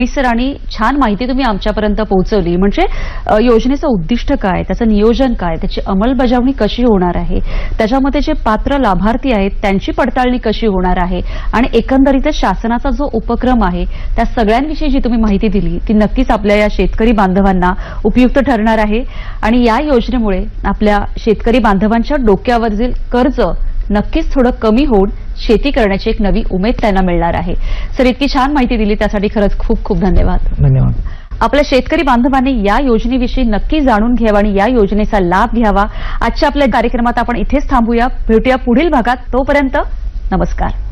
सरांनी छान माहिती तुम्ही आमच्यापर्यंत पोहोचवली. म्हणजे योजनेचं उद्दिष्ट काय, त्याचं नियोजन काय, त्याची अंमलबजावणी कशी होणार आहे, त्याच्यामध्ये जे पात्र लाभार्थी आहेत त्यांची पडताळणी कशी होणार आहे आणि एकंदरीतच शासनाचा जो उपक्रम आहे त्या सगळ्यांविषयी जी तुम्ही माहिती दिली ती नक्कीच आपल्या या शेतकरी बांधवांना उपयुक्त ठरणार आहे. आणि या योजनेमुळे आपल्या शेतकरी बांधवांच्या डोक्यावरील कर्ज नक्कीच थोडं कमी होऊन शेती करण्याची एक नवी उमेद त्यांना मिळणार आहे. सर, इतकी छान माहिती दिली त्यासाठी खरंच खूप खूप धन्यवाद. धन्यवाद. आपल्या शेतकरी बांधवांनी या योजनेविषयी नक्की जाणून घ्यावा आणि या योजनेचा लाभ घ्यावा. आजच्या आपल्या कार्यक्रमात आपण इथेच थांबूया. भेटूया पुढील भागात. तोपर्यंत नमस्कार.